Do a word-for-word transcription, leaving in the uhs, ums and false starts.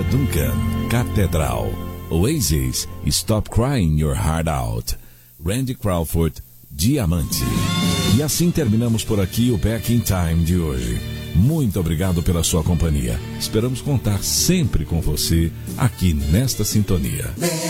Duncan, Catedral. Oasis, Stop Crying Your Heart Out. Randy Crawford, Diamante. E assim terminamos por aqui o Back in Time de hoje. Muito obrigado pela sua companhia. Esperamos contar sempre com você aqui nesta sintonia.